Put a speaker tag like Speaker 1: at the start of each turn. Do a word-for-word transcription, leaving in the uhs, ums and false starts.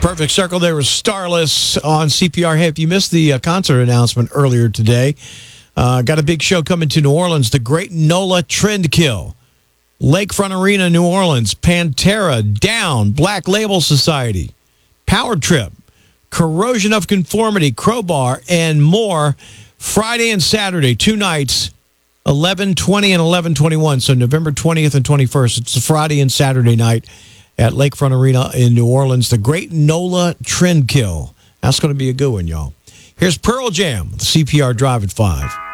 Speaker 1: Perfect Circle there was Starless on C P R. Hey, if you missed the uh, concert announcement earlier today, uh, got a big show coming to New Orleans, the Great NOLA Trendkill. Lakefront Arena, New Orleans, Pantera, Down, Black Label Society, Power Trip, Corrosion of Conformity, Crowbar, and more. Friday and Saturday, two nights, eleven twenty and eleven twenty-one. So November twentieth and twenty-first. It's a Friday and Saturday night at Lakefront Arena in New Orleans. The Great NOLA Trendkill. That's going to be a good one, y'all. Here's Pearl Jam, the C P R Drive at five.